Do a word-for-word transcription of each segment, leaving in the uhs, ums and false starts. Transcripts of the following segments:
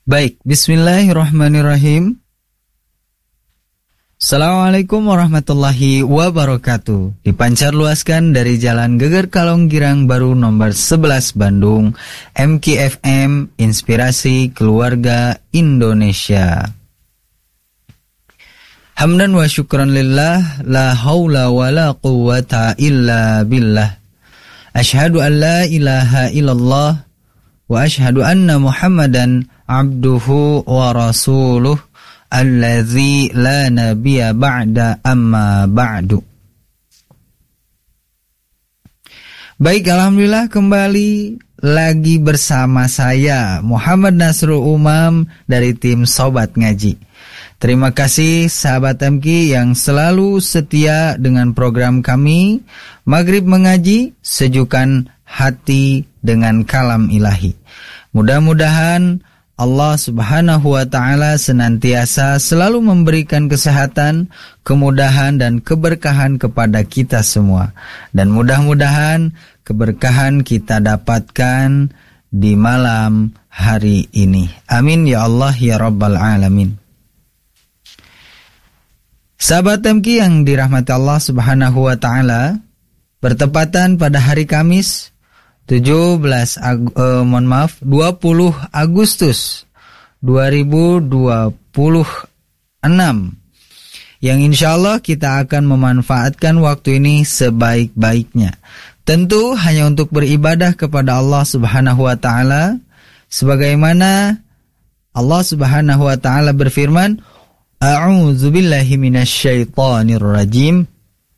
Baik, bismillahirrahmanirrahim. Assalamualaikum warahmatullahi wabarakatuh. Dipancar luaskan dari Jalan Geger Kalong Girang Baru nomor sebelas Bandung, M K F M Inspirasi Keluarga Indonesia. Hamdan wa syukran lillah, la haula wa la quwwata illa billah. Asyhadu an la ilaha illallah wa asyhadu anna Muhammadan abduhu wa rasuluh alladzi la nabiyya ba'da amma ba'du. Baik, alhamdulillah kembali lagi bersama saya Muhammad Nasrul Umam dari tim Sobat Ngaji. Terima kasih sahabat M K yang selalu setia dengan program kami Maghrib Mengaji, sejukan hati dengan kalam ilahi. Mudah-mudahan Allah subhanahu wa ta'ala senantiasa selalu memberikan kesehatan, kemudahan dan keberkahan kepada kita semua. Dan mudah-mudahan keberkahan kita dapatkan di malam hari ini. Amin ya Allah ya Rabbal Alamin. Sahabat M K yang dirahmati Allah subhanahu wa ta'ala, bertepatan pada hari Kamis tujuh belas Ag- eh, mohon maaf dua puluh Agustus dua ribu dua puluh enam, yang insyaallah kita akan memanfaatkan waktu ini sebaik-baiknya, tentu hanya untuk beribadah kepada Allah subhanahu wa ta'ala, sebagaimana Allah subhanahu wa ta'ala berfirman, a'udzu billahi minasyaitonir rajim,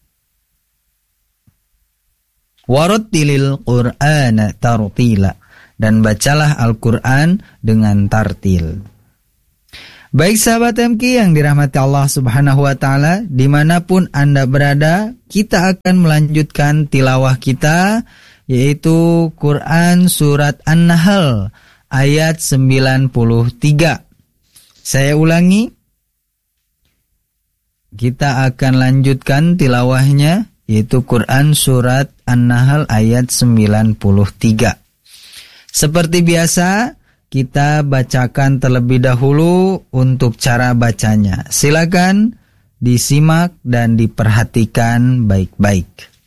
warattilil Qur'ana tartila, dan bacalah Al-Qur'an dengan tartil. Baik sahabat M K yang dirahmati Allah subhanahu wa ta'ala, dimanapun Anda berada, kita akan melanjutkan tilawah kita, yaitu Quran Surat An-Nahl ayat sembilan puluh tiga. Saya ulangi, kita akan lanjutkan tilawahnya, yaitu Quran Surat An-Nahl ayat sembilan puluh tiga. Seperti biasa, kita bacakan terlebih dahulu untuk cara bacanya. Silakan disimak dan diperhatikan baik-baik.